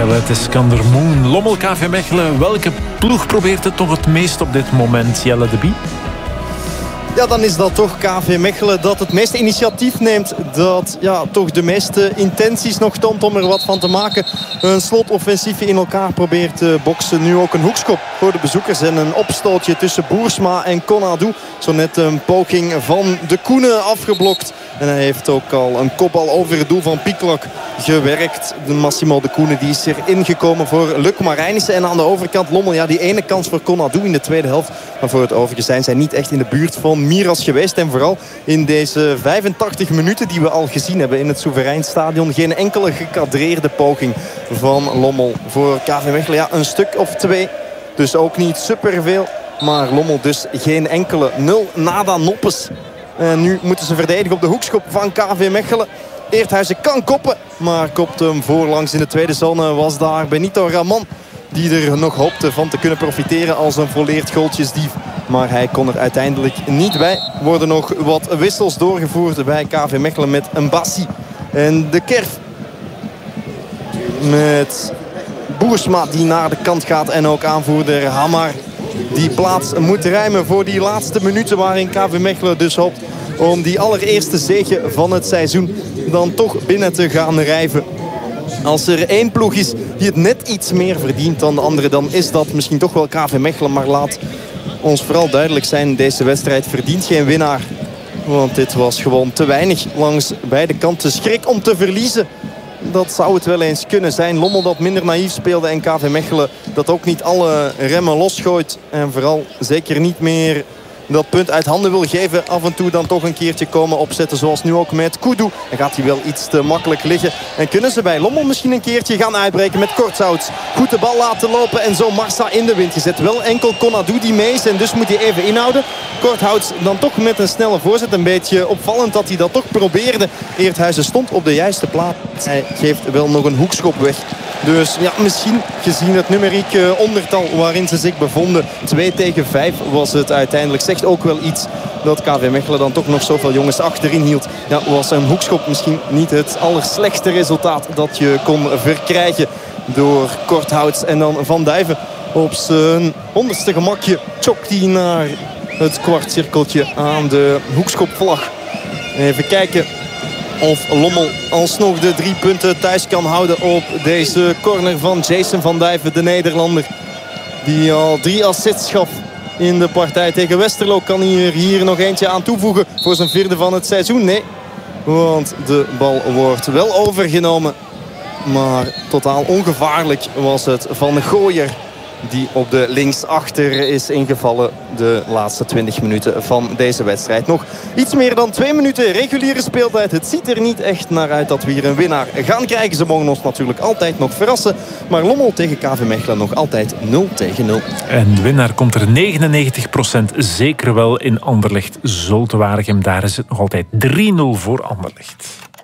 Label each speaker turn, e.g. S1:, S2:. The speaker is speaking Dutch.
S1: Jelle, het is Skandermoen. Lommel KV Mechelen. Welke ploeg probeert het toch het meest op dit moment, Jelle de Bie?
S2: Ja, dan is dat toch KV Mechelen dat het meeste initiatief neemt. Dat toch de meeste intenties nog toont om er wat van te maken. Een slotoffensief in elkaar probeert te boksen. Nu ook een hoekschop voor de bezoekers. En een opstootje tussen Boersma en Konadou. Zo net een poging van de Koenen afgeblokt. En hij heeft ook al een kopbal over het doel van Pieklok gewerkt. De Massimo de Koenen die is er ingekomen voor Luc Marijnissen. En aan de overkant Lommel, die ene kans voor Konadou in de tweede helft. Maar voor het overige zijn zij niet echt in de buurt van Miras geweest. En vooral in deze 85 minuten die we al gezien hebben in het Soevereinstadion. Geen enkele gekadreerde poging van Lommel voor KV Mechelen. Ja, een stuk of 2. Dus ook niet superveel. Maar Lommel dus geen enkele. 0 nada noppes. En nu moeten ze verdedigen op de hoekschop van KV Mechelen. Eerthuizen kan koppen, maar kopt hem voorlangs. In de tweede zone was daar Benito Raman, die er nog hoopte van te kunnen profiteren als een volleerd goaltjesdief. Maar hij kon er uiteindelijk niet bij. Er worden nog wat wissels doorgevoerd bij KV Mechelen met Mbassi en de Kerf. Met Boersma die naar de kant gaat en ook aanvoerder Hamar. Die plaats moet ruimen voor die laatste minuten waarin KV Mechelen dus hoopt om die allereerste zege van het seizoen dan toch binnen te gaan rijven. Als er één ploeg is die het net iets meer verdient dan de andere, dan is dat misschien toch wel KV Mechelen. Maar laat ons vooral duidelijk zijn, deze wedstrijd verdient geen winnaar. Want dit was gewoon te weinig langs beide kanten. Schrik om te verliezen. Dat zou het wel eens kunnen zijn. Lommel dat minder naïef speelde en KV Mechelen dat ook niet alle remmen losgooit. En vooral zeker niet meer dat punt uit handen wil geven. Af en toe dan toch een keertje komen opzetten. Zoals nu ook met Kudu. Dan gaat hij wel iets te makkelijk liggen. En kunnen ze bij Lommel misschien een keertje gaan uitbreken met Korthout. Goed de bal laten lopen en zo Marsa in de wind gezet. Wel enkel Konadou die mee is en dus moet hij even inhouden. Korthout dan toch met een snelle voorzet. Een beetje opvallend dat hij dat toch probeerde. Eerthuizen stond op de juiste plaats. Hij geeft wel nog een hoekschop weg. Dus ja, misschien gezien het numeriek ondertal waarin ze zich bevonden. 2-5 was het uiteindelijk. Zegt ook wel iets dat KV Mechelen dan toch nog zoveel jongens achterin hield. Ja, was een hoekschop misschien niet het allerslechtste resultaat dat je kon verkrijgen door Korthouts. En dan Van Duiven op zijn 100ste gemakje chokt hij naar het kwartcirkeltje aan de hoekschopvlag. Even kijken of Lommel alsnog de 3 punten thuis kan houden op deze corner van Jason Van Duiven, de Nederlander. Die al 3 assists gaf in de partij tegen Westerlo. Kan hij er hier nog eentje aan toevoegen voor zijn 4e van het seizoen? Nee, want de bal wordt wel overgenomen. Maar totaal ongevaarlijk was het van Gooier, die op de linksachter is ingevallen de laatste 20 minuten van deze wedstrijd. Nog iets meer dan 2 minuten reguliere speeltijd. Het ziet er niet echt naar uit dat we hier een winnaar gaan krijgen. Ze mogen ons natuurlijk altijd nog verrassen. Maar Lommel tegen KV Mechelen nog altijd 0-0.
S1: En de winnaar komt er 99% zeker wel in Anderlecht Zulte Waregem. Daar is het nog altijd 3-0 voor Anderlecht.